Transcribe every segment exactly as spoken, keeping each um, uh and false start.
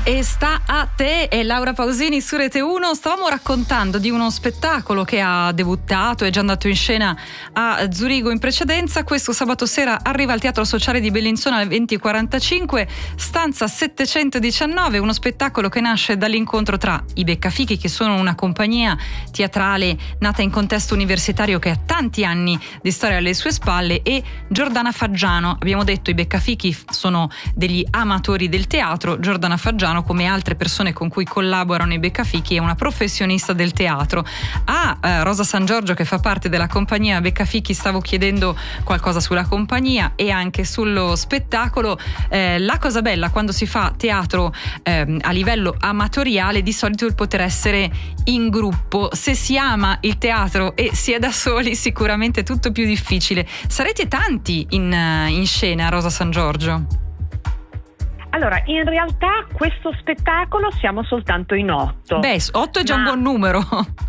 E sta a te, è Laura Pausini su Rete uno. Stavamo raccontando di uno spettacolo che ha debuttato, è già andato in scena a Zurigo in precedenza. Questo sabato sera arriva al Teatro Sociale di Bellinzona alle venti e quarantacinque, stanza settecentodiciannove, uno spettacolo che nasce dall'incontro tra i Beccafichi, che sono una compagnia teatrale nata in contesto universitario che ha tanti anni di storia alle sue spalle, e Giordana Faggiano. Abbiamo detto i Beccafichi sono degli amatori del teatro. Giordana Faggiano, come altre persone con cui collaborano i Beccafichi, è una professionista del teatro. A eh, Rosa San Giorgio, che fa parte della compagnia Beccafichi, stavo chiedendo qualcosa sulla compagnia e anche sullo spettacolo. Eh, la cosa bella quando si fa teatro eh, a livello amatoriale, di solito il poter essere in gruppo. Se si ama il teatro e si è da soli, sicuramente è tutto più difficile. Sarete tanti in, in scena, Rosa San Giorgio? Allora, in realtà questo spettacolo siamo soltanto in otto. Beh, otto è già Ma... un buon numero.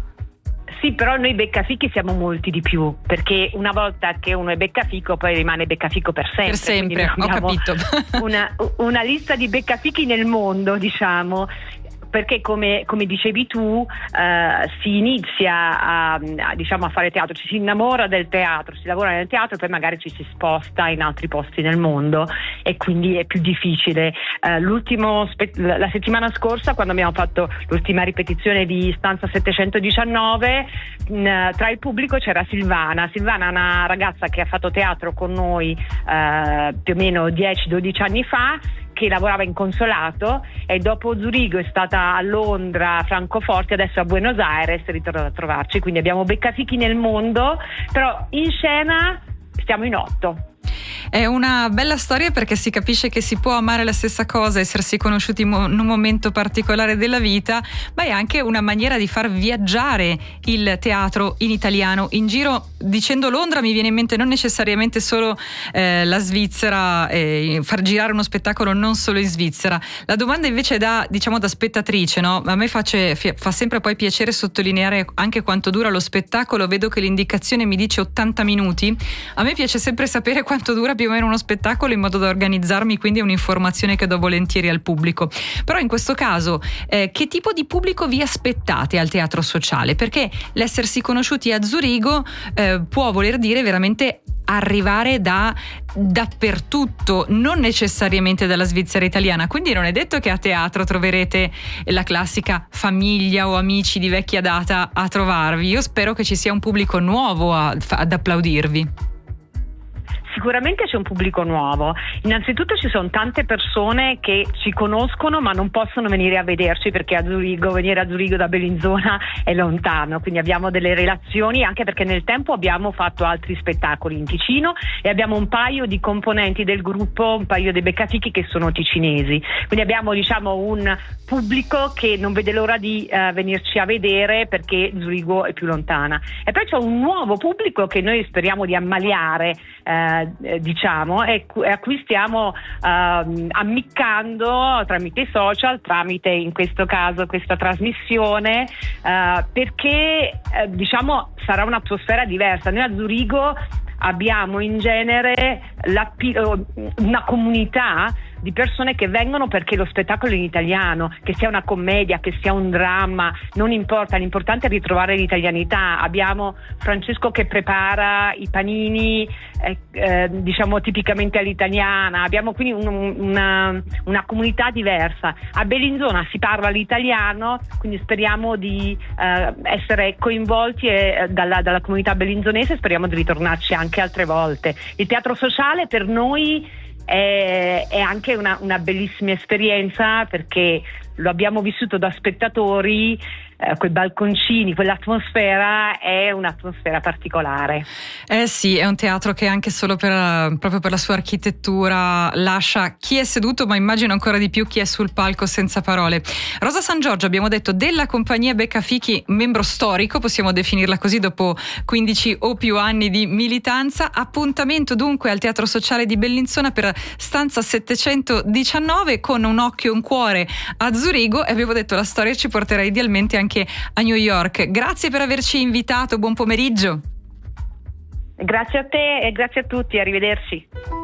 Sì, però noi Beccafichi siamo molti di più, perché una volta che uno è Beccafico poi rimane Beccafico per sempre. Per sempre, ho capito. una, una lista di Beccafichi nel mondo, diciamo. Perché come, come dicevi tu, eh, si inizia a, a, diciamo, a fare teatro, ci si innamora del teatro, si lavora nel teatro e poi magari ci si sposta in altri posti nel mondo e quindi è più difficile. Eh, l'ultimo spe- la settimana scorsa, quando abbiamo fatto l'ultima ripetizione di stanza settecentodiciannove, mh, tra il pubblico c'era Silvana. Silvana è una ragazza che ha fatto teatro con noi eh, più o meno dieci dodici anni fa, che lavorava in consolato, e dopo Zurigo è stata a Londra, Francoforte, adesso a Buenos Aires, è ritornata a trovarci. Quindi abbiamo Beccafichi nel mondo, però in scena stiamo in otto. È una bella storia, perché si capisce che si può amare la stessa cosa, essersi conosciuti in un momento particolare della vita, ma è anche una maniera di far viaggiare il teatro in italiano in giro. Dicendo Londra mi viene in mente non necessariamente solo eh, la Svizzera, eh, far girare uno spettacolo non solo in Svizzera. La domanda invece da, diciamo, da spettatrice, no? A me face, fa sempre poi piacere sottolineare anche quanto dura lo spettacolo. Vedo che l'indicazione mi dice ottanta minuti. A me piace sempre sapere quanto dura più o meno uno spettacolo, in modo da organizzarmi, quindi è un'informazione che do volentieri al pubblico. Però in questo caso eh, che tipo di pubblico vi aspettate al Teatro Sociale? Perché l'essersi conosciuti a Zurigo eh, può voler dire veramente arrivare da dappertutto, non necessariamente dalla Svizzera italiana, quindi non è detto che a teatro troverete la classica famiglia o amici di vecchia data a trovarvi. Io spero che ci sia un pubblico nuovo a, ad applaudirvi. Sicuramente c'è un pubblico nuovo. Innanzitutto ci sono tante persone che ci conoscono ma non possono venire a vederci, perché a Zurigo, venire a Zurigo da Bellinzona è lontano, quindi abbiamo delle relazioni, anche perché nel tempo abbiamo fatto altri spettacoli in Ticino e abbiamo un paio di componenti del gruppo, un paio dei Beccafichi che sono ticinesi, quindi abbiamo, diciamo, un pubblico che non vede l'ora di uh, venirci a vedere, perché Zurigo è più lontana. E poi c'è un nuovo pubblico che noi speriamo di ammaliare, uh, diciamo, e a cui stiamo uh, ammiccando tramite i social, tramite in questo caso questa trasmissione, uh, perché uh, diciamo sarà un'atmosfera diversa. Noi a Zurigo abbiamo in genere la, una comunità di persone che vengono perché lo spettacolo è in italiano, che sia una commedia, che sia un dramma, non importa, l'importante è ritrovare l'italianità. Abbiamo Francesco che prepara i panini eh, eh, diciamo tipicamente all'italiana, abbiamo quindi un, una, una comunità diversa. A Bellinzona si parla l'italiano, quindi speriamo di eh, essere coinvolti eh, dalla, dalla comunità bellinzonese, speriamo di ritornarci anche altre volte. Il Teatro Sociale per noi È, è anche una, una bellissima esperienza, perché lo abbiamo vissuto da spettatori, eh, quei balconcini, quell'atmosfera è un'atmosfera particolare. Eh sì, è un teatro che anche solo per, proprio per la sua architettura lascia chi è seduto, ma immagino ancora di più chi è sul palco, senza parole. Rosa San Giorgio, abbiamo detto, della compagnia Beccafichi, membro storico, possiamo definirla così, dopo quindici o più anni di militanza. Appuntamento dunque al Teatro Sociale di Bellinzona per stanza settecentodiciannove, con un occhio e un cuore a Zurigo, e abbiamo detto la storia ci porterà idealmente anche a New York. Grazie per averci invitato, buon pomeriggio. Grazie a te e grazie a tutti, arrivederci.